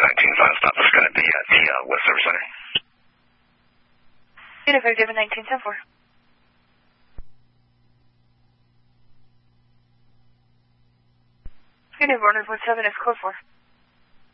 19-5, stop the sky, the West Service Center. Unified given 19-10-4. Unified 117 is code 4.